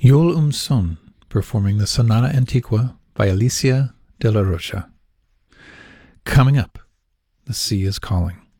Yul Son performing the Sonata Antiqua by Alicia de la Rocha. Coming up, The Sea is Calling.